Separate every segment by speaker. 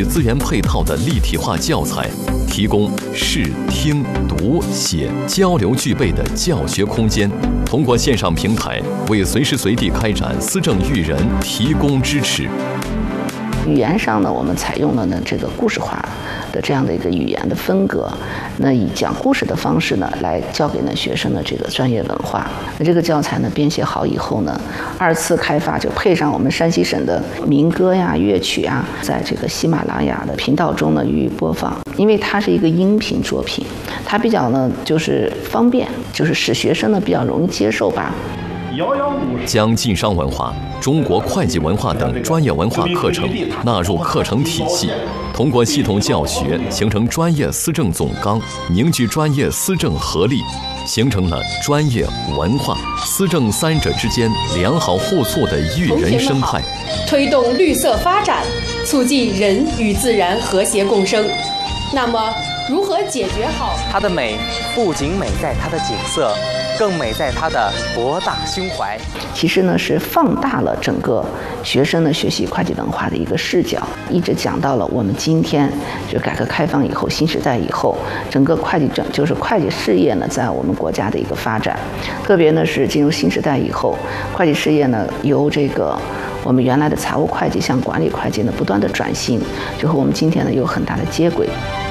Speaker 1: 资源配套的立体化教材，提供视、听、读、写交流具备的教学空间。通过线上平台，为随时随地开展思政育人提供支持。
Speaker 2: 语言上呢，我们采用了呢这个故事化的这样的一个语言的风格，那以讲故事的方式呢来教给呢学生的这个专业文化。那这个教材呢编写好以后呢，2次开发就配上我们山西省的民歌呀、乐曲啊，在这个喜马拉雅的频道中呢予以播放。因为它是一个音频作品，它比较呢就是方便，就是使学生呢比较容易接受吧。
Speaker 1: 将晋商文化、中国会计文化等专业文化课程纳入课程体系，通过系统教学形成专业思政总纲，凝聚专业思政合力，形成了专业、文化、思政3者之间良好互促的育人生态，
Speaker 3: 推动绿色发展，促进人与自然和谐共生。那么，如何解决好
Speaker 4: 它的美？不仅美在它的景色，更美在它的博大胸怀。
Speaker 2: 其实呢，是放大了整个学生的学习会计文化的一个视角，一直讲到了我们今天就改革开放以后、新时代以后，整个会计事业呢，在我们国家的一个发展，特别呢是进入新时代以后，会计事业呢由这个我们原来的财务会计向管理会计呢不断的转型，就和我们今天呢有很大的接轨。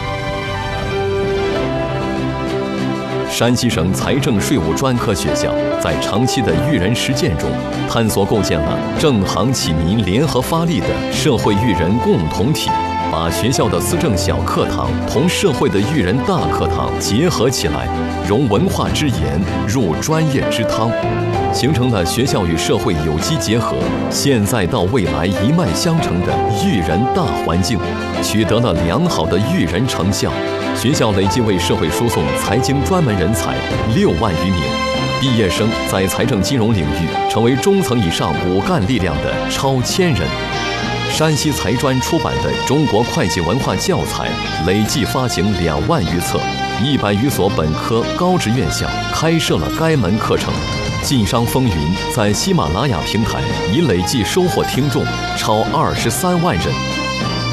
Speaker 1: 山西省财政税务专科学校在长期的育人实践中，探索构建了政行启民联合发力的社会育人共同体，把学校的思政小课堂同社会的育人大课堂结合起来，融文化之言入专业之汤，形成了学校与社会有机结合、现在到未来一脉相承的育人大环境，取得了良好的育人成效。学校累计为社会输送财经专门人才6万余名，毕业生在财政金融领域成为中层以上骨干力量的超1000人。山西财专出版的中国会计文化教材累计发行2万余册，100余所本科高职院校开设了该门课程。晋商风云在喜马拉雅平台已累计收获听众超23万人。